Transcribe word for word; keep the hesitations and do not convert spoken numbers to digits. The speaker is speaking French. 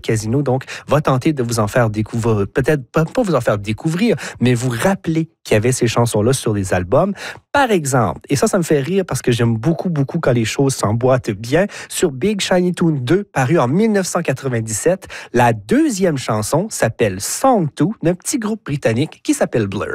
Casino, donc, va tenter de vous en faire découvrir, peut-être pas, pas vous en faire découvrir, mais vous rappeler qu'il y avait ces chansons-là sur les albums. Par exemple, et ça, ça me fait rire parce que j'aime beaucoup, beaucoup quand les choses s'emboîtent bien, sur Big Shiny Toon deux, paru en mille neuf cent quatre-vingt-dix-sept, la deuxième chanson s'appelle Song deux d'un petit groupe britannique qui s'appelle Blur.